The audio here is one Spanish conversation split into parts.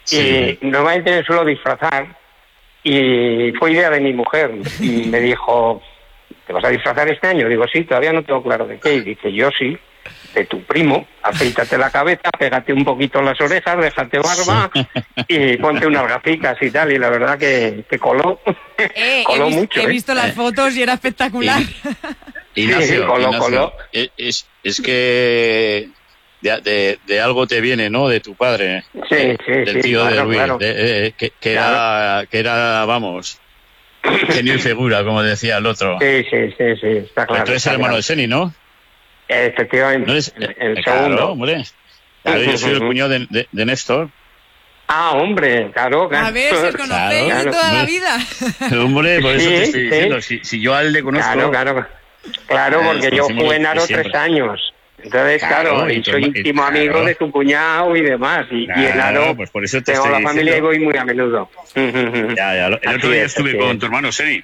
Sí. Y normalmente me suelo disfrazar y fue idea de mi mujer y me dijo, ¿te vas a disfrazar este año? Digo, sí, todavía no tengo claro de qué. Y dice, yo sí, de tu primo, afeítate la cabeza, pégate un poquito las orejas, déjate barba y ponte unas gaficas y tal. Y la verdad que coló, coló mucho. He visto las fotos y era espectacular. Ignacio, Sí, coló. Es que de algo te viene, ¿no? De tu padre. Sí, del tío claro, de Luis. claro. Que era, vamos, genio y figura, como decía el otro. Sí, está claro. Pero tú eres el hermano de Seni, ¿no? Efectivamente, ¿No eres? el Claro, segundo. hombre. Claro, yo soy el cuñado de Néstor. Ah, hombre, claro. A ver si os conocéis de toda la vida. Hombre, por eso te estoy Sí. diciendo. Si yo a él le conozco... Claro, porque yo conocimos jugué en Aro siempre. 3 años. Entonces, claro, y soy íntimo amigo de tu cuñado y demás. Y en Aro pues por eso te tengo estoy la familia y diciendo. voy muy a menudo. Ya. El otro día estuve con tu hermano, Seni.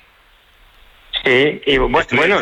Sí, y bueno,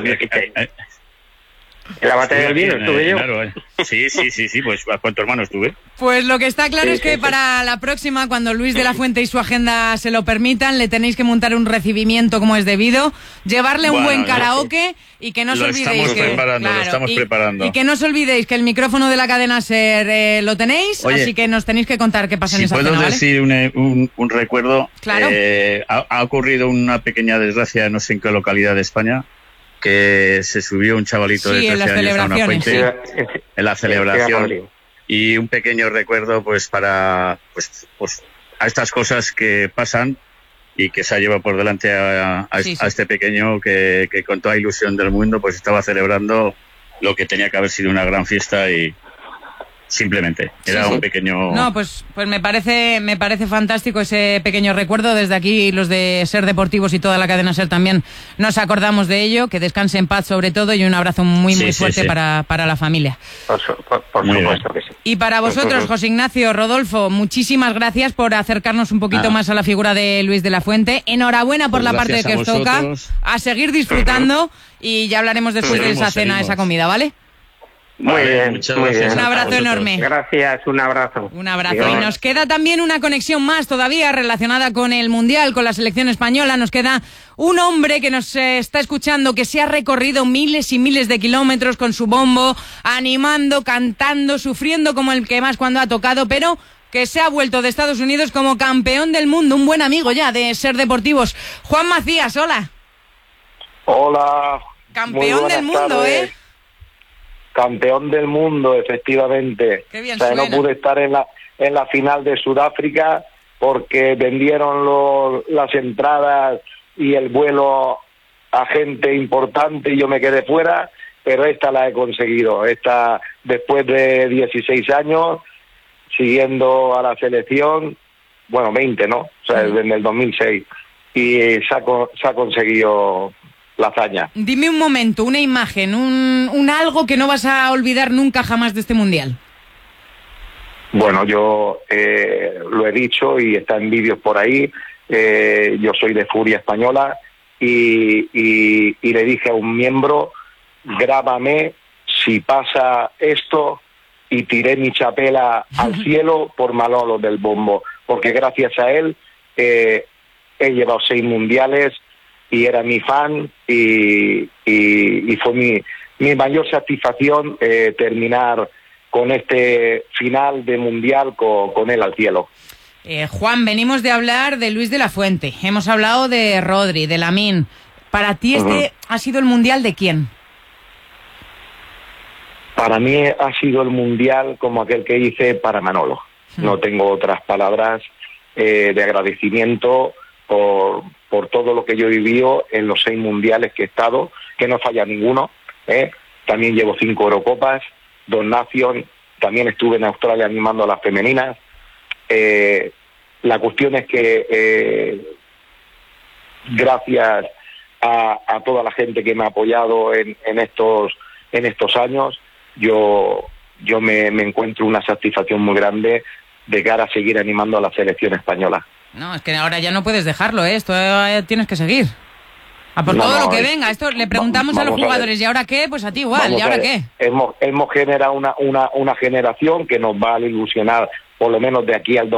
en la batalla del vino estuve yo. Claro, sí, pues con tu hermano estuve. Pues lo que está claro es que para la próxima, cuando Luis de la Fuente y su agenda se lo permitan, le tenéis que montar un recibimiento como es debido, llevarle un buen karaoke y que no os olvidéis que... Lo estamos preparando. Y que no os olvidéis que el micrófono de la cadena SER lo tenéis, Oye, así que nos tenéis que contar qué pasa en esa puedo cena, ¿vale? decir un recuerdo. Claro. Ha ocurrido una pequeña desgracia, no sé en qué localidad de España, que se subió un chavalito de 13 años a una fuente en la celebración. Y un pequeño recuerdo pues para pues a estas cosas que pasan y que se ha llevado por delante a este pequeño que con toda ilusión del mundo pues estaba celebrando lo que tenía que haber sido una gran fiesta y simplemente era un pequeño... No, pues me parece fantástico ese pequeño recuerdo. Desde aquí los de SER Deportivos y toda la cadena SER también nos acordamos de ello. Que descanse en paz sobre todo y un abrazo muy fuerte para la familia. Por supuesto que sí. Y para vosotros, José Ignacio, Rodolfo, muchísimas gracias por acercarnos un poquito más a la figura de Luis de la Fuente. Enhorabuena por la parte que os toca. A seguir disfrutando y ya hablaremos después de esa cena, esa comida, ¿vale? Muy bien. Un abrazo enorme. Gracias, un abrazo. Un abrazo. Y nos queda también una conexión más todavía relacionada con el Mundial, con la selección española. Nos queda un hombre que nos está escuchando, que se ha recorrido miles y miles de kilómetros con su bombo, animando, cantando, sufriendo como el que más cuando ha tocado, pero que se ha vuelto de Estados Unidos como campeón del mundo, un buen amigo ya de SER Deportivos. Juan Macías, hola. Hola. Campeón del mundo, tardes. Campeón del mundo, efectivamente. Qué bien no pude estar en la final de Sudáfrica porque vendieron las entradas y el vuelo a gente importante y yo me quedé fuera, pero esta la he conseguido. Esta, después de 16 años, siguiendo a la selección, bueno, 20, ¿no? O sea, desde el 2006. Y se ha conseguido la hazaña. Dime un momento, una imagen, un algo que no vas a olvidar nunca jamás de este Mundial. Bueno, yo lo he dicho y está en vídeos por ahí. Yo soy de Furia Española y le dije a un miembro, grábame si pasa esto, y tiré mi chapela al cielo por Manolo del Bombo, porque gracias a él he llevado 6 mundiales y era mi fan y fue mi mayor satisfacción terminar con este final de mundial con él al cielo. Juan, venimos de hablar de Luis de la Fuente, hemos hablado de Rodri, de Lamine. Para ti ha sido el mundial de quién? Para mí ha sido el mundial como aquel que hice para Manolo. No tengo otras palabras de agradecimiento por todo lo que yo he vivido en los 6 mundiales que he estado, que no falla ninguno. También llevo 5 Eurocopas, 2 Nations, también estuve en Australia animando a las femeninas. La cuestión es que gracias a toda la gente que me ha apoyado en estos años, yo me encuentro una satisfacción muy grande de cara a seguir animando a la selección española. No, es que ahora ya no puedes dejarlo, esto tienes que seguir. A por todo lo que venga. Esto le preguntamos a los jugadores, ¿y ahora qué? Pues a ti igual, ¿y ahora qué? Hemos generado una generación que nos va a ilusionar por lo menos de aquí al